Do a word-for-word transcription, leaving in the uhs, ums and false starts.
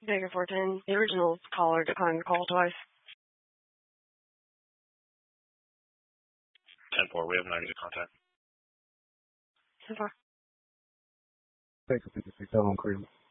Baker four ten, the original caller declined the call twice. ten four, we have ninety to contact. So far. Baker fifty-six, I'm on Creed.